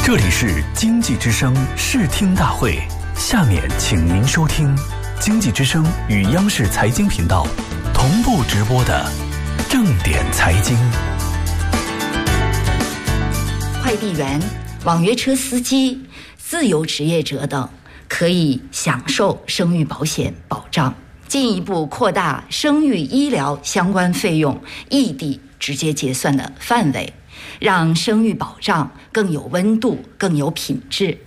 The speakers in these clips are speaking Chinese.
这里是经济之声视听大会，下面请您收听经济之声与央视财经频道同步直播的正点财经。 快递员、网约车司机、自由职业者等可以享受生育保险保障，进一步扩大生育医疗相关费用异地直接结算的范围，让生育保障更有温度、更有品质。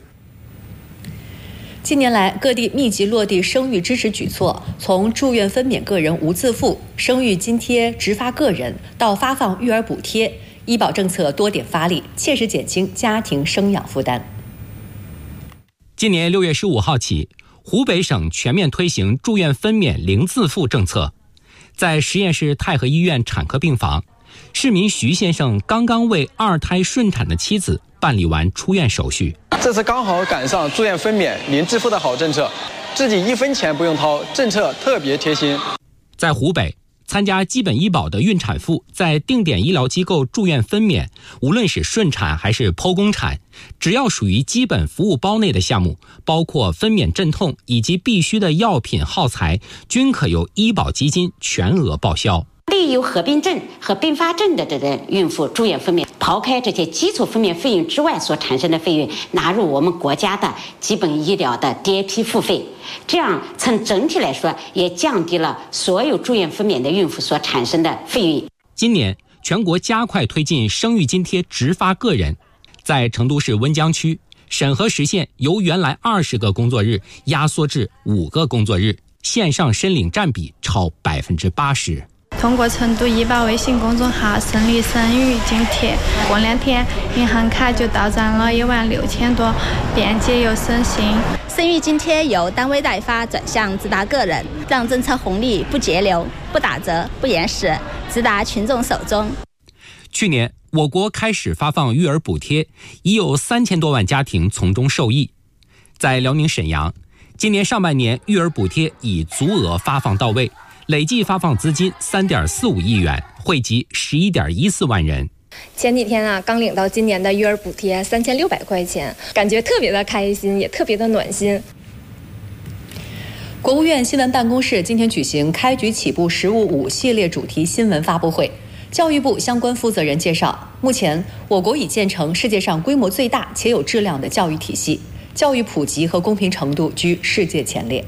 近年来，各地密集落地生育支持举措，从住院分娩个人无自付、生育津贴直发个人，到发放育儿补贴，医保政策多点发力，切实减轻家庭生养负担。 今年6月15号起，湖北省全面推行住院分娩零自付政策。在十堰市太和医院产科病房，市民徐先生刚刚为2胎顺产的妻子办理完出院手续。 这次刚好赶上住院分娩零自付的好政策，自己1分钱不用掏，政策特别贴心。 在湖北，参加基本医保的孕产妇在定点医疗机构住院分娩，无论是顺产还是剖宫产，只要属于基本服务包内的项目，包括分娩镇痛以及必需的药品耗材，均可由医保基金全额报销。 对有合并症和并发症的这个孕妇住院分娩，抛开这些基础分娩费用之外所产生的费用，纳入我们国家的基本医疗的 DAP 付费，这样从整体来说也降低了所有住院分娩的孕妇所产生的费用。 今年全国加快推进生育津贴直发个人，在成都市温江区，审核实现由原来20个工作日压缩至5个工作日，线上申领占比超80%。 通过成都医保微信公众号申领生育津贴，过2天银行卡就到账了16000多，便捷又省心。 生育津贴由单位代发转向直达个人，让政策红利不节流、不打折、不延时，直达群众手中。 去年，我国开始发放育儿补贴，已有3000多万家庭从中受益。在辽宁沈阳，今年上半年育儿补贴已足额发放到位，累计发放资金3.45亿元，惠及11.14万人。 前几天刚领到今年的育儿补贴3600块钱，感觉特别的开心，也特别的暖心。 国务院新闻办公室今天举行开局起步实务5系列主题新闻发布会。教育部相关负责人介绍，目前我国已建成世界上规模最大且有质量的教育体系，教育普及和公平程度居世界前列。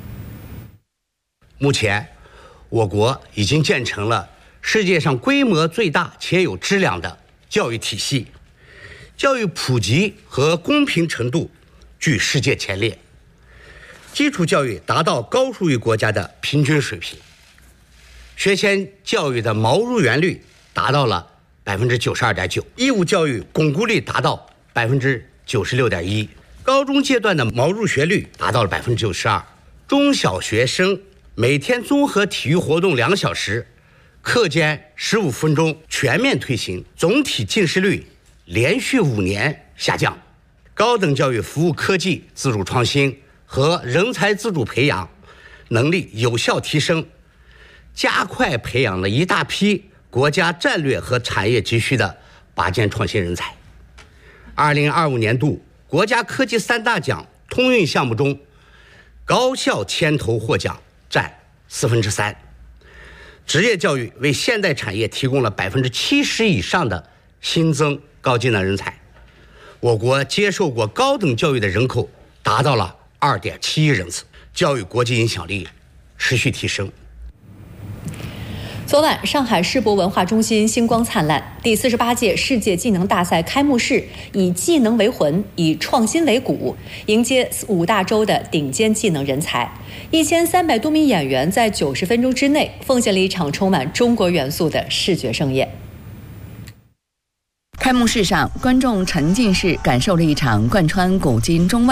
目前我国已经建成了世界上规模最大且有质量的教育体系，教育普及和公平程度居世界前列，基础教育达到高收益国家的平均水平，学前教育的毛入园率达到了92.9%，义务教育巩固率达到96.1%，高中阶段的毛入学率达到了92%，中小学生每天综合体育活动2小时，课间15分钟全面推行，总体近视率连续5年下降。高等教育服务科技自主创新和人才自主培养能力有效提升，加快培养了一大批国家战略和产业急需的拔尖创新人才。2025年度国家科技3大奖通用项目中，高校牵头获奖占3%，职业教育为现代产业提供了70%以上的新增高技能人才。我国接受过高等教育的人口达到了2.7亿人次，教育国际影响力持续提升。 昨晚，上海世博文化中心星光灿烂，第48届世界技能大赛开幕式以技能为魂，以创新为骨，迎接5大洲的顶尖技能人才。1300多名演员在90分钟之内奉献了一场充满中国元素的视觉盛宴。 开幕式上，观众沉浸式感受了一场贯穿古今中外